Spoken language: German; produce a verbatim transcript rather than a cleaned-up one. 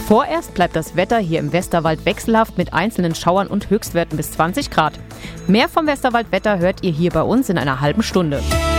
Vorerst bleibt das Wetter hier im Westerwald wechselhaft mit einzelnen Schauern und Höchstwerten bis zwanzig Grad. Mehr vom Westerwaldwetter hört ihr hier bei uns in einer halben Stunde.